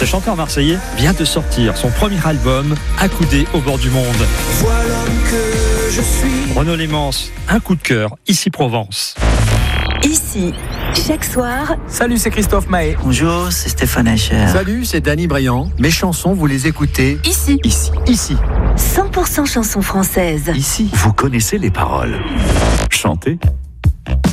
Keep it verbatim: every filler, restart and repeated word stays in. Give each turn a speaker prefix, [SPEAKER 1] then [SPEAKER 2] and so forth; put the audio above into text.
[SPEAKER 1] Ce chanteur marseillais vient de sortir son premier album, Accoudé au bord du monde.
[SPEAKER 2] Voilà que je suis.
[SPEAKER 1] Renaud Lémence, un coup de cœur, ici Provence.
[SPEAKER 3] Ici, chaque soir.
[SPEAKER 4] Salut, c'est Christophe Maé.
[SPEAKER 5] Bonjour, c'est Stéphane Echer.
[SPEAKER 6] Salut, c'est Danny Briand. Mes chansons, vous les écoutez
[SPEAKER 3] Ici.
[SPEAKER 6] Ici. Ici.
[SPEAKER 3] cent pour cent chansons françaises.
[SPEAKER 6] Ici.
[SPEAKER 7] Vous connaissez les paroles. Chantez.